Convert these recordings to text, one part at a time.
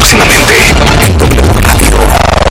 Próximamente en W Radio.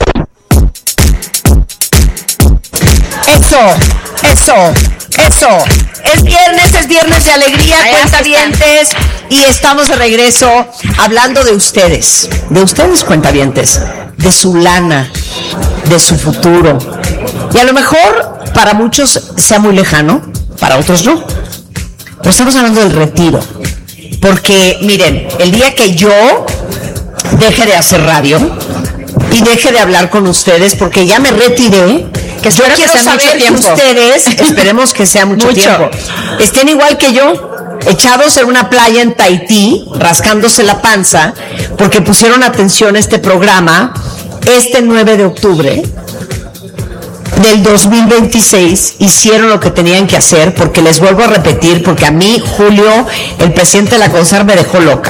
Eso. Es viernes de alegría, cuentavientes, y estamos de regreso hablando de ustedes, cuentavientes, de su lana, de su futuro. Y a lo mejor para muchos sea muy lejano, para otros no. Pero estamos hablando del retiro. Porque, miren, el día que yo deje de hacer radio y deje de hablar con ustedes, porque ya me retiré, que yo quiero saber que ustedes, esperemos que sea mucho tiempo, estén igual que yo, echados en una playa en Tahití, rascándose la panza, porque pusieron atención a este programa este 9 de octubre del 2026, hicieron lo que tenían que hacer, porque les vuelvo a repetir, porque a mí, Julio, el presidente de la CONSAR, me dejó loca.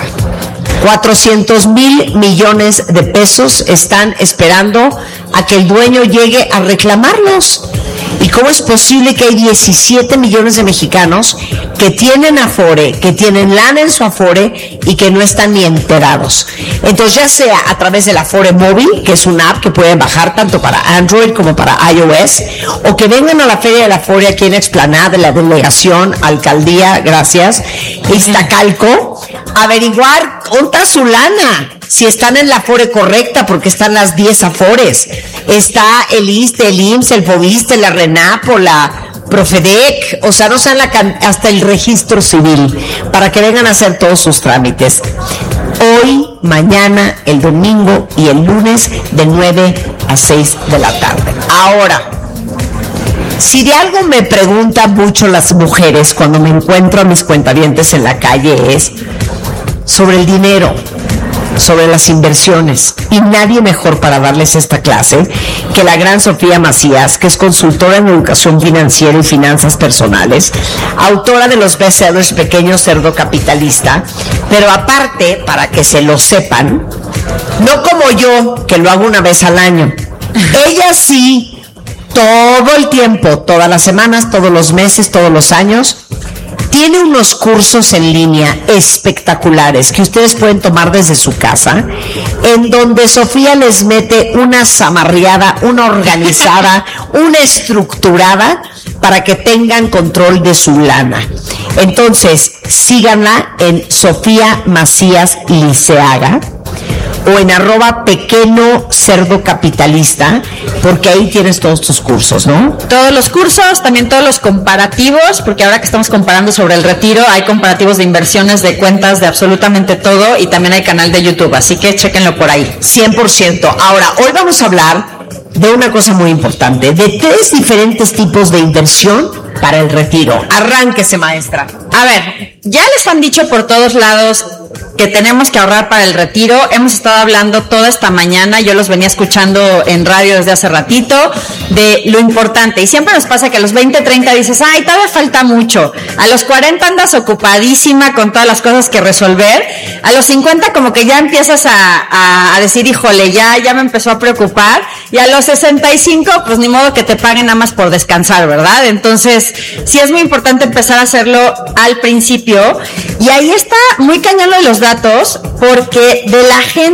400,000 millones de pesos están esperando a que el dueño llegue a reclamarlos. ¿Y cómo es posible que hay 17 millones de mexicanos que tienen Afore, que tienen lana en su Afore y que no están ni enterados? Entonces, ya sea a través del Afore móvil, que es una app que pueden bajar tanto para Android como para iOS, o que vengan a la Feria del Afore aquí en Explanada de la Delegación, Alcaldía, gracias, Iztacalco, averiguar dónde está su lana, si están en la Afore correcta, porque están las 10 Afores. Está el ISSSTE, el IMSS, el FOBISSSTE, la RENAPO, la Profedec, o sea, no sean hasta el registro civil, para que vengan a hacer todos sus trámites. Hoy, mañana, el domingo y el lunes de 9 a 6 de la tarde. Ahora, si de algo me preguntan mucho las mujeres cuando me encuentro a mis cuentavientes en la calle es sobre el dinero, sobre las inversiones, y nadie mejor para darles esta clase que la gran Sofía Macías, que es consultora en educación financiera y finanzas personales, autora de los bestsellers Pequeño Cerdo Capitalista, pero aparte, para que se lo sepan, no como yo, que lo hago una vez al año, ella sí, todo el tiempo, todas las semanas, todos los meses, todos los años, tiene unos cursos en línea espectaculares que ustedes pueden tomar desde su casa, en donde Sofía les mete una zamarreada, una organizada, una estructurada para que tengan control de su lana. Entonces, síganla en Sofía Macías Liceaga o en @Pequeño Cerdo Capitalista, porque ahí tienes todos tus cursos, ¿no? Todos los cursos, también todos los comparativos, porque ahora que estamos comparando sobre el retiro, hay comparativos de inversiones, de cuentas, de absolutamente todo, y también hay canal de YouTube, así que chéquenlo por ahí. 100%. Ahora, hoy vamos a hablar de una cosa muy importante, de 3 diferentes tipos de inversión para el retiro. Arránquese, maestra. A ver, ya les han dicho por todos lados que tenemos que ahorrar para el retiro. Hemos estado hablando toda esta mañana, yo los venía escuchando en radio desde hace ratito, de lo importante. Y siempre nos pasa que a los 20, 30 dices, ay, todavía falta mucho. A los 40 andas ocupadísima con todas las cosas que resolver. A los 50 como que ya empiezas a decir, híjole, ya me empezó a preocupar. Y a los 65, pues ni modo que te paguen nada más por descansar, ¿verdad? Entonces, sí es muy importante empezar a hacerlo al principio. Y ahí está muy cañón lo de los datos, porque de la gente